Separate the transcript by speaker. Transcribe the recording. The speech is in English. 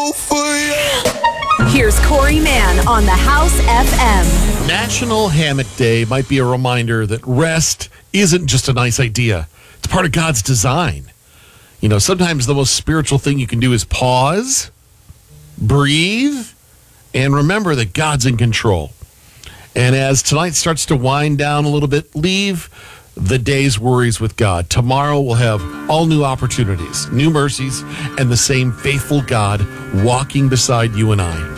Speaker 1: go for you.
Speaker 2: Here's Corey Mann on the House FM.
Speaker 3: National Hammock Day might be a reminder that rest isn't just a nice idea. It's part of God's design. You know, sometimes the most spiritual thing you can do is pause, breathe, and remember that God's in control. And as tonight starts to wind down a little bit, leave the day's worries with God. Tomorrow we'll have all new opportunities, new mercies, and the same faithful God walking beside you and I.